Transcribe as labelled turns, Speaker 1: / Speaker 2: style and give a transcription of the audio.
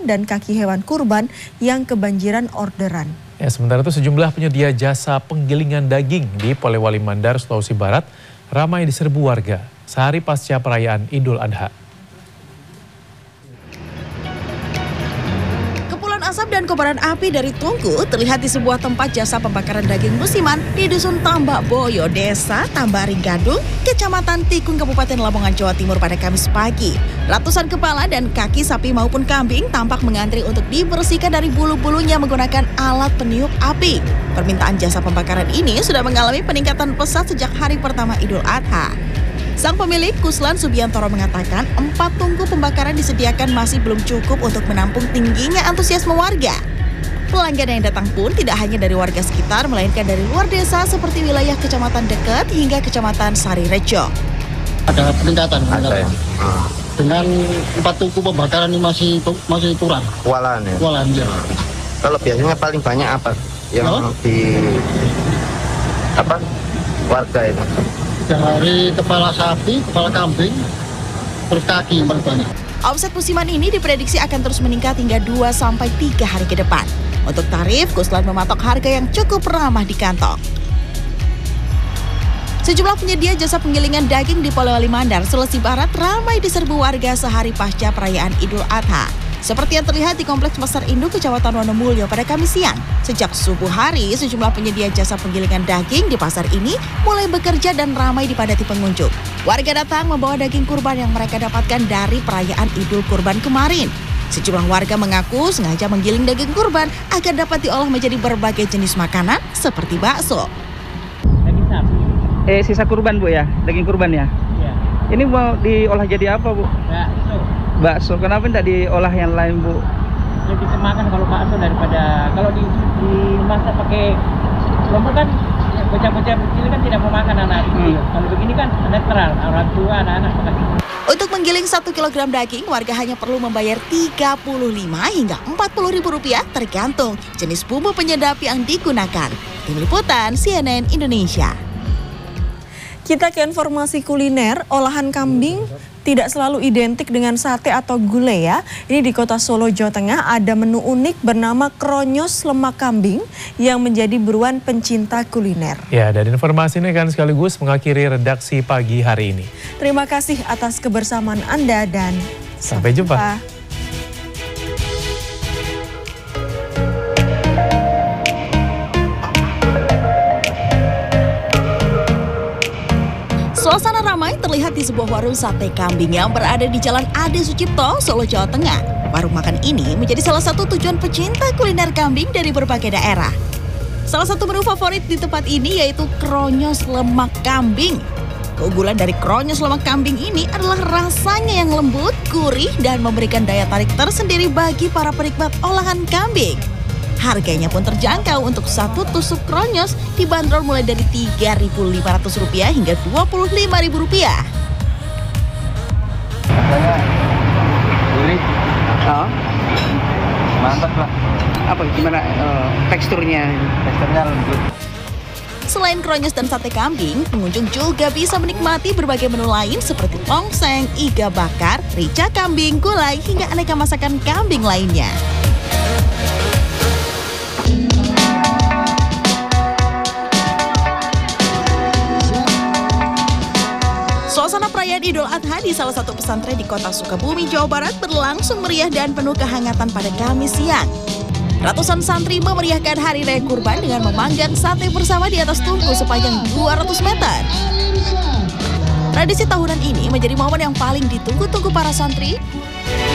Speaker 1: dan kaki hewan kurban yang kebanjiran orderan.
Speaker 2: Ya, sementara itu sejumlah penyedia jasa penggilingan daging di Polewali Mandar, Sulawesi Barat ramai diserbu warga sehari pasca perayaan Idul Adha.
Speaker 3: Kepulan asap dan kobaran api dari tungku terlihat di sebuah tempat jasa pembakaran daging musiman di Dusun Tambak Boyo, Desa Tambari Gadung, Kecamatan Tikung, Kabupaten Lamongan, Jawa Timur pada Kamis pagi. Ratusan kepala dan kaki sapi maupun kambing tampak mengantri untuk dibersihkan dari bulu-bulunya menggunakan alat peniup api. Permintaan jasa pembakaran ini sudah mengalami peningkatan pesat sejak hari pertama Idul Adha. Sang pemilik, Kuslan Subiantoro, mengatakan 4 tungku pembakaran disediakan masih belum cukup untuk menampung tingginya antusiasme warga. Pelanggan yang datang pun tidak hanya dari warga sekitar, melainkan dari luar desa seperti wilayah kecamatan dekat hingga kecamatan Sarirejo.
Speaker 4: Ada peningkatan. Dengan 4 tungku pembakaran ini masih kurang.
Speaker 5: Kualan ya.
Speaker 4: Kualan ya.
Speaker 5: Kalau biasanya paling banyak apa? Yang di warga itu?
Speaker 4: Dari kepala sapi, kepala kambing, terus kaki paling banyak.
Speaker 3: Omset musiman ini diprediksi akan terus meningkat hingga 2-3 hari ke depan. Untuk tarif, Kuslan mematok harga yang cukup ramah di kantong. Sejumlah penyedia jasa penggilingan daging di Polewali Mandar, Sulawesi Barat ramai diserbu warga sehari pasca perayaan Idul Adha. Seperti yang terlihat di Kompleks Pasar Induk, Kecamatan Wonomulyo pada Kamis siang. Sejak subuh hari, sejumlah penyedia jasa penggilingan daging di pasar ini mulai bekerja dan ramai dipadati pengunjung. Warga datang membawa daging kurban yang mereka dapatkan dari perayaan Idul Kurban kemarin. Sejumlah warga mengaku sengaja menggiling daging kurban agar dapat diolah menjadi berbagai jenis makanan seperti bakso.
Speaker 6: Daging sapi.
Speaker 7: Sisa kurban, Bu, ya? Daging kurban ya?
Speaker 6: Iya.
Speaker 7: Ini mau diolah jadi apa, Bu?
Speaker 6: Bakso.
Speaker 7: Bakso. Kenapa tidak diolah yang lain, Bu?
Speaker 6: Lebih semakan kalau bakso daripada kalau dimasak pakai lombok kan bocah-bocah kecil kan tidak mau makan anak kecil. Kalau begini kan netral, orang tua, anak-anak makan.
Speaker 3: Untuk menggiling 1 kg daging, warga hanya perlu membayar Rp35 hingga Rp40.000 tergantung jenis bumbu penyedap yang digunakan. Tim Liputan CNN Indonesia.
Speaker 1: Kita ke informasi kuliner. Olahan kambing tidak selalu identik dengan sate atau gulai ya. Ini di kota Solo, Jawa Tengah ada menu unik bernama kronyos lemak kambing yang menjadi buruan pencinta kuliner.
Speaker 2: Ya, dan informasi ini akan sekaligus mengakhiri redaksi pagi hari ini.
Speaker 1: Terima kasih atas kebersamaan Anda dan
Speaker 2: sampai jumpa.
Speaker 3: Suasana ramai terlihat di sebuah warung sate kambing yang berada di Jalan Ade Sucipto, Solo, Jawa Tengah. Warung makan ini menjadi salah satu tujuan pecinta kuliner kambing dari berbagai daerah. Salah satu menu favorit di tempat ini yaitu kronyos lemak kambing. Keunggulan dari kronyos lemak kambing ini adalah rasanya yang lembut, gurih, dan memberikan daya tarik tersendiri bagi para penikmat olahan kambing. Harganya pun terjangkau. Untuk 1 tusuk kronyos dibanderol mulai dari Rp3.500 hingga Rp25.000.
Speaker 7: Gurih. Oh. Mantap lah. Apa gimana teksturnya? Teksturnya lembut.
Speaker 3: Selain kronyos dan sate kambing, pengunjung juga bisa menikmati berbagai menu lain seperti tongseng, iga bakar, rica kambing, gulai, hingga aneka masakan kambing lainnya. Suasana perayaan Idul Adha di salah satu pesantren di kota Sukabumi, Jawa Barat berlangsung meriah dan penuh kehangatan pada Kamis siang. Ratusan santri memeriahkan Hari Raya Kurban dengan memanggang sate bersama di atas tungku sepanjang 200 meter. Tradisi tahunan ini menjadi momen yang paling ditunggu-tunggu para santri